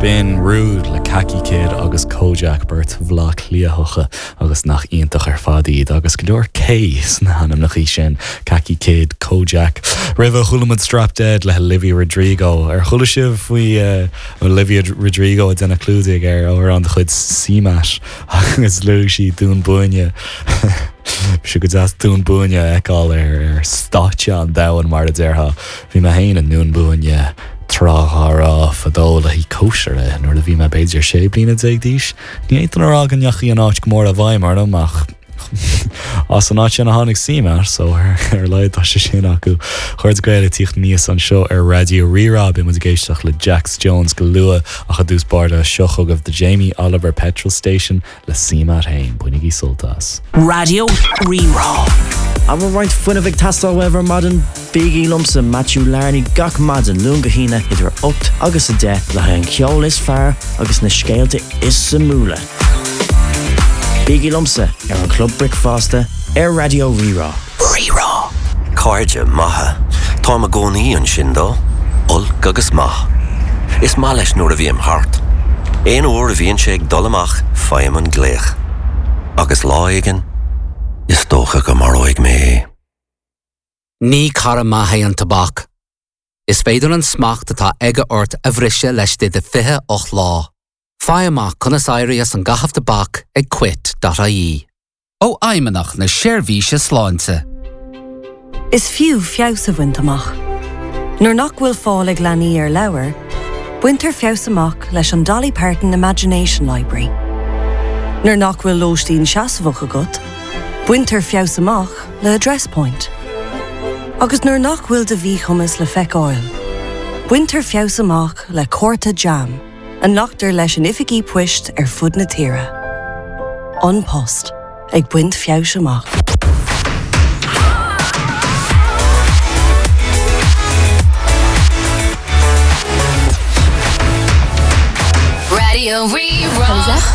bin rude le Khaki Kid agus Kojak Bert Vlach Liahocha agus nach iontach fadíd agus goor case na hanam nach sin Khaki Kid Kojak River Hulamad Strap Dead le Olivia Rodrigo Chulashiv we Olivia Rodrigo denna clúdig over an the chud Seamash agus Lucy dún buine si go as dún buine eáil státe an dahan mar a deirha bhí me héin an nún buine tráthra fadóla hí cóisire nuair a bhí me beidir sé blina ag díis ní éan ar agan neachí an áit mór a bhaimar amach as an áit sin a tháinig Seamar so ar leid tá sé sin acu chuir gréile tíocht níos an seo ar Radio Rira bí mu géisteach le Jax Jones go lua a chu dús barda seochog of the Jamie Oliver Petrol Station le Seamar hain bunig í soltas Radio Rira I'm right fun of tastal wever modern Biggie Lumsa Matthew Larney gach madden lunga hina idir opt agus a de le an ceol is fear agus na scéalte is sa múla. Biggie Lumsa an Club Brickfaster Radio Rira. Rira. Cardja maha. Tá a gcónaí an sin dó. Ulc agus math. Is má leis nuair a bhí am hart. Éon uair a bhíonn sé ag dul amach faim an gléach. Agus láigen is tócha go mar óig mé. Ní cara maithe an tabhac. Is féidir an smacht atá aige ort a bhriise leis de 28 lá. Fáim amach conas éirí as an gachaf tabhac ag quit.ie. Ó aimimeach na séirbhíse sláinte. Is fiú fios a bhaint amach. Nuair nach bhfuil fáil ag leanaí ar leabhar, buintear fios amach leis an Dolly Parton Imagination Library. Nuair nach bhfuil lóistín seasamhach agat, buintear fios amach le Address Point. Agus nuair nach bhfuil de bhí chumas le feiceáil, buintear fios amach le Corta Jam, a nachtar leis an ificí puist ar fud na tíre. An post ag buint fios amach. Radio Rira.